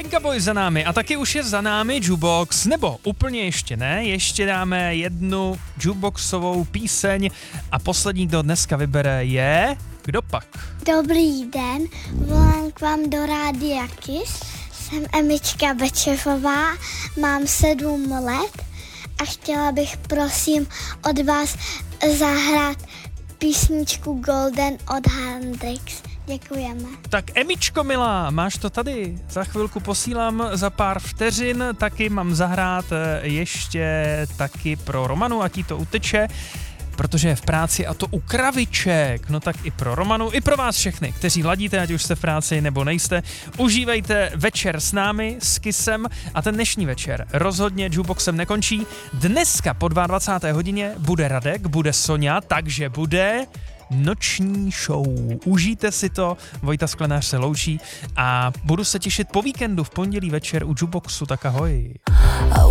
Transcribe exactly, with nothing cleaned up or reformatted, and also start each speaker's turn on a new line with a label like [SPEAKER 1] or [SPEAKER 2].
[SPEAKER 1] Venga Boy za námi a taky už je za námi Jukebox, nebo úplně ještě ne, ještě dáme jednu jukeboxovou píseň a poslední, kdo dneska vybere je... Kdo pak?
[SPEAKER 2] Dobrý den, volám k vám do Rádia Kiss. Jsem Emička Bečevová, mám sedm let a chtěla bych prosím od vás zahrát písničku Golden od Hendrix. Děkujeme.
[SPEAKER 1] Tak Emičko milá, máš to tady? Za chvilku posílám za pár vteřin, taky mám zahrát ještě taky pro Romanu, ať jí to uteče, protože je v práci a to u kraviček. No tak i pro Romanu, i pro vás všechny, kteří ladíte, ať už jste v práci nebo nejste. Užívejte večer s námi, s Kissem a ten dnešní večer rozhodně Jukeboxem nekončí. Dneska po dvacáté druhé hodině bude Radek, bude Sonja, takže bude... noční show. Užijte si to, Vojta Sklenář se loučí a budu se těšit po víkendu v pondělí večer u Jukeboxu, tak ahoj.